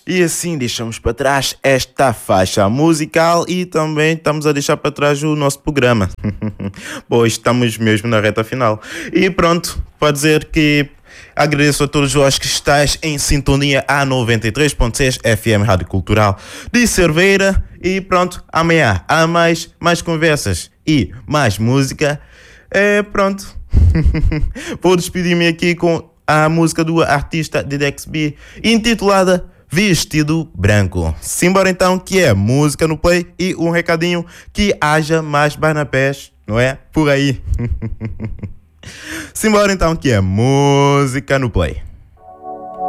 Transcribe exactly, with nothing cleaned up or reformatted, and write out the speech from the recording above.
E assim deixamos para trás esta faixa musical e também estamos a deixar para trás o nosso programa. Pois estamos mesmo na reta final. E pronto, pode dizer que agradeço a todos vós que estáis em sintonia a noventa e três ponto seis F M Rádio Cultural de Cerveira. E pronto, amanhã há mais, mais conversas e mais música. É, pronto. Vou despedir-me aqui com a música do artista D D X B intitulada Vestido Branco. Simbora então, que é música no play e um recadinho: que haja mais banapés, não é? Por aí. Simbora então, que é música no play.